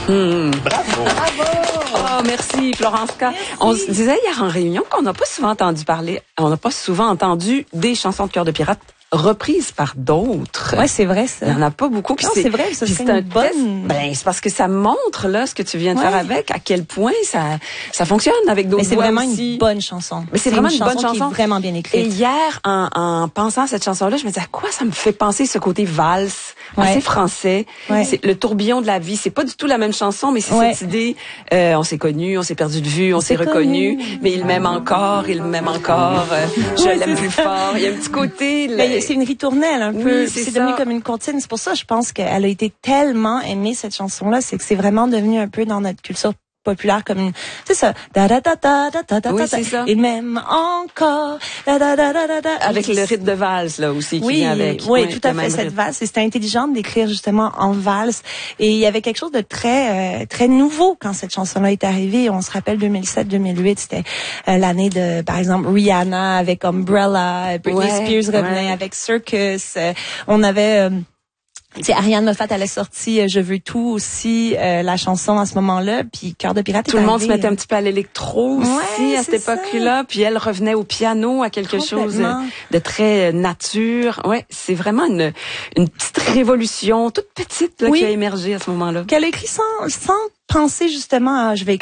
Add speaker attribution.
Speaker 1: Bravo.
Speaker 2: Oh, merci, Florence K. Merci. On se disait hier en réunion qu'on n'a pas souvent entendu parler, on n'a pas souvent entendu des chansons de Cœur de Pirate reprises par d'autres.
Speaker 3: Ouais, c'est vrai, ça.
Speaker 2: Il n'y en a pas beaucoup.
Speaker 3: Non, c'est vrai, ça serait une bonne...
Speaker 2: c'est parce que ça montre, là, ce que tu viens de faire avec, à quel point ça fonctionne avec d'autres voix.
Speaker 3: C'est vraiment
Speaker 2: aussi.
Speaker 3: Une bonne chanson.
Speaker 2: Mais c'est vraiment une bonne chanson.
Speaker 3: Qui est vraiment bien écrite.
Speaker 2: Et hier, en pensant à cette chanson-là, je me disais, à quoi ça me fait penser ce côté valse, assez français. C'est le tourbillon de la vie. C'est pas du tout la même chanson, mais c'est cette idée, on s'est connus, on s'est perdu de vue, on s'est reconnus, mais il m'aime encore, je l'aime plus fort. Il y a un petit côté...
Speaker 3: C'est une ritournelle un peu.
Speaker 2: Oui,
Speaker 3: c'est devenu comme une comptine. C'est pour ça, je pense qu'elle a été tellement aimée, cette chanson-là. C'est que c'est vraiment devenu un peu dans notre culture populaire comme une, c'est ça,
Speaker 2: oui, c'est ça.
Speaker 3: Et même encore,
Speaker 2: avec le rythme de valse, là, aussi, qui vient avec.
Speaker 3: Oui, tout à fait, cette valse. Et c'était intelligent d'écrire, justement, en valse. Et il y avait quelque chose de très, très nouveau quand cette chanson-là est arrivée. On se rappelle 2007-2008, c'était l'année de, par exemple, Rihanna avec Umbrella, Britney Spears revenait avec Circus. On avait, Ariane Moffat, elle a sorti Je veux tout aussi, la chanson à ce moment-là, puis Cœur de Pirate
Speaker 2: tout le monde se mettait un petit peu à l'électro aussi à cette époque-là, puis elle revenait au piano, à quelque chose de très nature. Ouais, c'est vraiment une petite révolution toute petite là, qui a émergé à ce moment-là.
Speaker 3: Qu'elle a écrit sans penser justement à je vais